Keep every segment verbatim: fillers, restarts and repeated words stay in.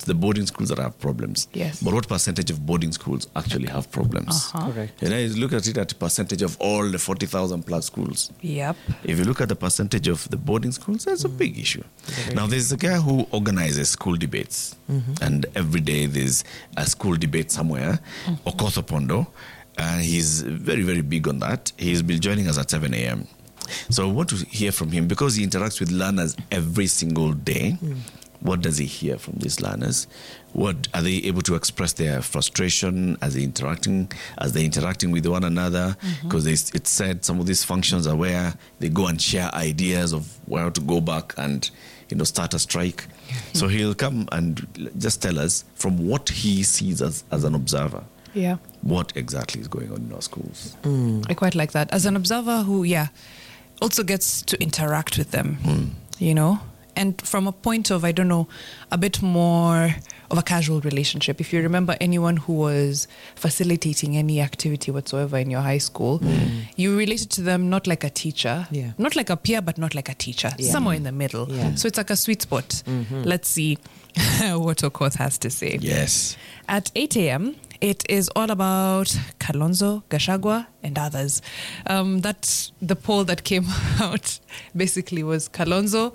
the boarding schools that have problems. Yes. But what percentage of boarding schools actually have problems? Uh-huh. Correct. And I look at it at percentage of all the forty thousand plus schools. Yep. If you look at the percentage of the boarding schools, that's a big issue. Now, there's a guy who organizes school debates. And every day there's a school debate somewhere, Okoth Opondo. And he's very, very big on that. He's been joining us at seven a.m. So I want to hear from him because he interacts with learners every single day. Mm. What does he hear from these learners? What are they able to express their frustration as they interacting, as they interacting with one another? Because mm-hmm. it's said some of these functions are where they go and share ideas of where to go back and, you know, start a strike. Mm-hmm. So he'll come and just tell us from what he sees as, as an observer. Yeah. What exactly is going on in our schools? Mm. I quite like that. As an observer who, yeah, also gets to interact with them, mm. you know, and from a point of, I don't know, a bit more of a casual relationship. If you remember anyone who was facilitating any activity whatsoever in your high school, mm. you related to them not like a teacher, yeah. not like a peer, but not like a teacher, yeah. somewhere in the middle. Yeah. So it's like a sweet spot. Mm-hmm. Let's see what Okoth has to say. Yes. At eight a.m., it is all about Kalonzo, Gachagua, and others. Um, that the poll that came out basically was Kalonzo,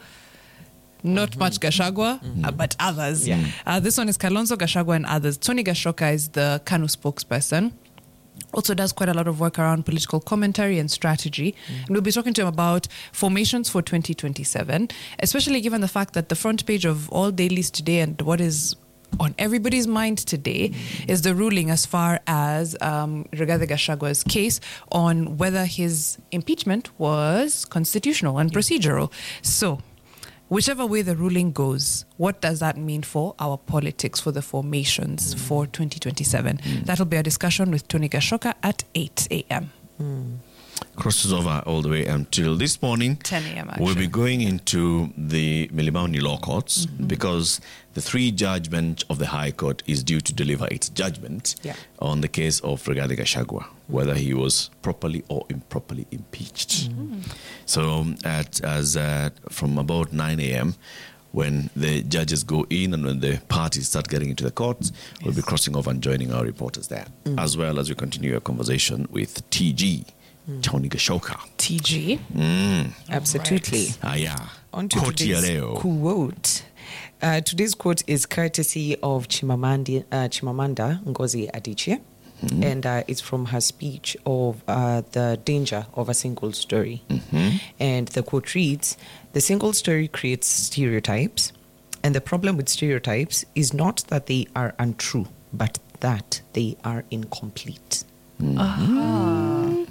not mm-hmm. much Gachagua, mm-hmm. uh, but others. Yeah. Uh, this one is Kalonzo, Gachagua, and others. Tony Gashoka is the KANU spokesperson. Also does quite a lot of work around political commentary and strategy. Mm-hmm. And we'll be talking to him about formations for twenty twenty-seven, especially given the fact that the front page of all dailies today and what is on everybody's mind today mm-hmm. is the ruling as far as um, Rigathi Gachagua's case on whether his impeachment was constitutional and procedural. So, whichever way the ruling goes, what does that mean for our politics, for the formations mm. for twenty twenty-seven? Mm. That'll be a discussion with Tony Gashoka at eight a.m. Mm. Crosses over all the way until this morning. ten a.m. actually. We'll be going into the Milimani Law Courts mm-hmm. because the three judgment of the High Court is due to deliver its judgment yeah. on the case of Rigathi Gachagua, whether he was properly or improperly impeached. Mm-hmm. So at as uh, from about nine a.m., when the judges go in and when the parties start getting into the courts, yes. we'll be crossing over and joining our reporters there, mm. as well as we continue our conversation with T G. Mm. Tony Gashoka. T G. Mm. Absolutely. Right. Ah, yeah. On to today's quote. Uh, today's quote is courtesy of Chimamandi, uh, Chimamanda Ngozi Adichie. Mm-hmm. And uh, it's from her speech of uh, the danger of a single story. Mm-hmm. And the quote reads, "The single story creates stereotypes. And the problem with stereotypes is not that they are untrue, but that they are incomplete." Mm-hmm. Uh-huh.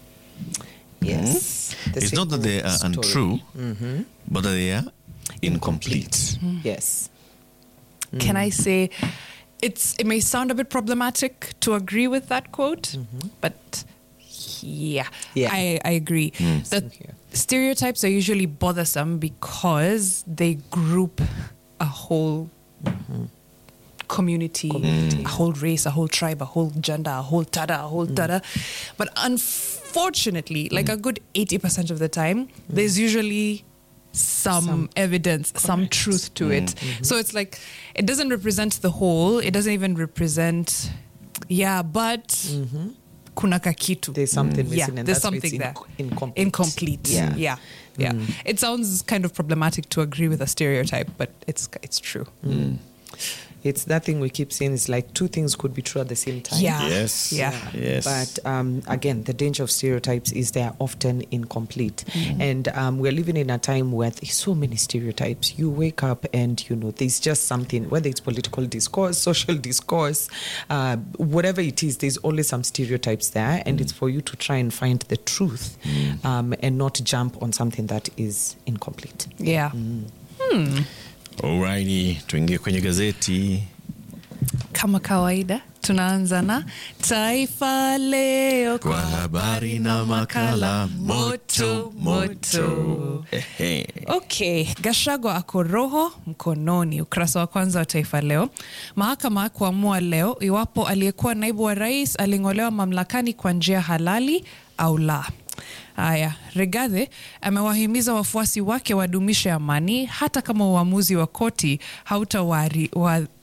Yes. Mm-hmm. It's not that they are story. untrue, mm-hmm. but that they are incomplete. Mm-hmm. Yes. Mm. Can I say, it's it may sound a bit problematic to agree with that quote, mm-hmm. but yeah, yeah. I, I agree. Mm. That stereotypes are usually bothersome because they group a whole mm-hmm. community, community, a whole race, a whole tribe, a whole gender, a whole tada, a whole mm. tada. But unfortunately, like mm. a good eighty percent of the time, mm. there's usually some, some evidence, correct. some truth to mm. it. Mm-hmm. So it's like, it doesn't represent the whole, it doesn't even represent, yeah, but mm-hmm. kuna kakitu. There's something missing. Yeah, and there's that's something there. Inc- incomplete. Incomplete. Yeah. Yeah. Yeah. Mm. It sounds kind of problematic to agree with a stereotype, but it's it's true. Mm. It's that thing we keep saying, it's like two things could be true at the same time. Yeah. Yes. Yeah. Yes. But um, again, the danger of stereotypes is they are often incomplete. Mm-hmm. And um, we're living in a time where there's so many stereotypes. You wake up and, you know, there's just something, whether it's political discourse, social discourse, uh, whatever it is, there's always some stereotypes there. And mm. it's for you to try and find the truth mm. um, and not jump on something that is incomplete. Yeah. Mm. Hmm. Alrighty, tuingie kwenye gazeti. Kama kawaida, tunaanza na Taifa Leo kwa habari na makala moto moto. Okay, Gachagua ako roho mkononi. Ukurasa wa kwanza wa Taifa Leo. Mahakama kuamua leo iwapo aliyekuwa naibu wa rais aling'olewa mamlakani kwa njia halali au la. Aya, Rigathi amewahimiza wafuasi wake wadumishe amani hata kama uamuzi wa koti hautawari wa